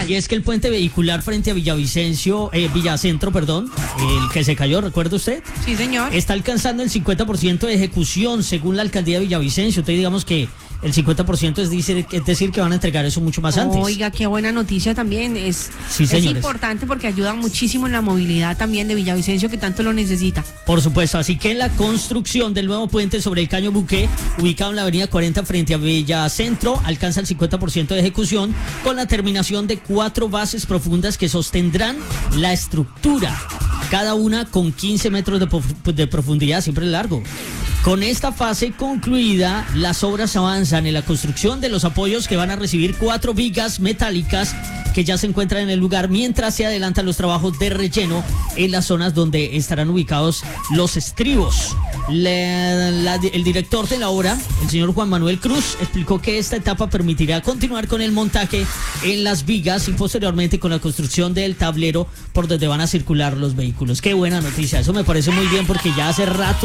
¿Cuál? Y es que el puente vehicular frente a Villacentro, perdón, el que se cayó, ¿recuerda usted? Sí, señor. Está alcanzando el 50% de ejecución según la alcaldía de Villavicencio. Entonces digamos que el 50% es decir que van a entregar eso mucho más antes. Oiga, qué buena noticia también. Sí, es señores. importante porque ayuda muchísimo en la movilidad también de Villavicencio, que tanto lo necesita. Por supuesto, así que en la construcción del nuevo puente sobre el Caño Buqué, ubicado en la avenida 40 frente a Villacentro, alcanza el 50% de ejecución con la terminación de 4 bases profundas que sostendrán la estructura, cada una con 15 metros de profundidad, siempre largo. Con esta fase concluida, las obras avanzan en la construcción de los apoyos que van a recibir 4 vigas metálicas que ya se encuentran en el lugar, mientras se adelantan los trabajos de relleno en las zonas donde estarán ubicados los estribos. El director de la obra, el señor Juan Manuel Cruz, explicó que esta etapa permitirá continuar con el montaje en las vigas y posteriormente con la construcción del tablero por donde van a circular los vehículos. Qué buena noticia, eso me parece muy bien porque ya hace rato,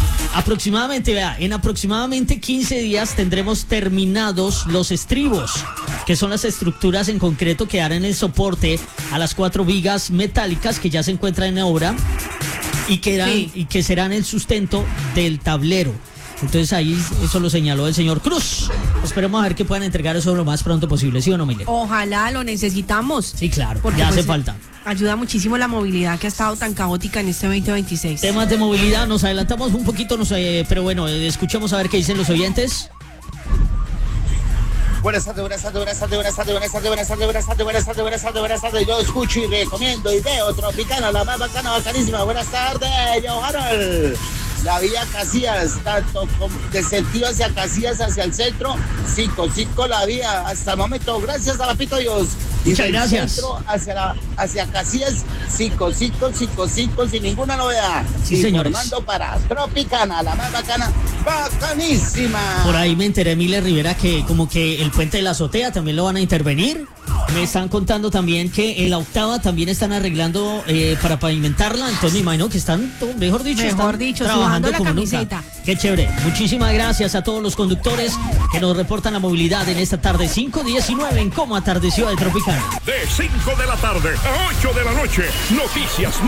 en aproximadamente 15 días tendremos terminados los estribos, que son las estructuras en concreto que harán el soporte a las 4 vigas metálicas que ya se encuentran en obra y que serán el sustento del tablero. Entonces ahí eso lo señaló el señor Cruz. Esperemos a ver que puedan entregar eso lo más pronto posible, ¿sí o no, Miguel? Ojalá, lo necesitamos. Sí, claro, porque ya hace falta. Ayuda muchísimo la movilidad que ha estado tan caótica en este 2026. Temas de movilidad, nos adelantamos un poquito, pero bueno, escuchemos a ver qué dicen los oyentes. Buenas tardes. Yo escucho y recomiendo y veo Tropicana, la más bacana, bacanísima. Buenas tardes, yo Harold. La vía Casillas, tanto de sentido hacia Casillas, hacia el centro, 5 la vía hasta el momento, gracias a la Pito Dios. Y muchas del gracias. Centro hacia Casillas, 5, sin ninguna novedad. Sí, señores. Formando para Tropicana, la más bacana, bacanísima. Por ahí me enteré, Miller Rivera, que como que el puente de la azotea también lo van a intervenir. Me están contando también que en la octava también están arreglando para pavimentarla. Entonces me imagino que están, mejor dicho, trabajando la como camiseta. nunca. Qué chévere. Muchísimas gracias a todos los conductores que nos reportan la movilidad en esta tarde 5:19 en Cómo Atardeció de Tropicana. De 5 de la tarde a 8 de la noche, noticias,